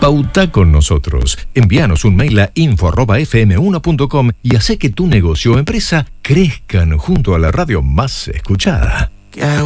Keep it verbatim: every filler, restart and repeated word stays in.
Pauta con nosotros. Envíanos un mail a info arroba f m uno punto com y hace que tu negocio o empresa crezcan junto a la radio más escuchada. Qué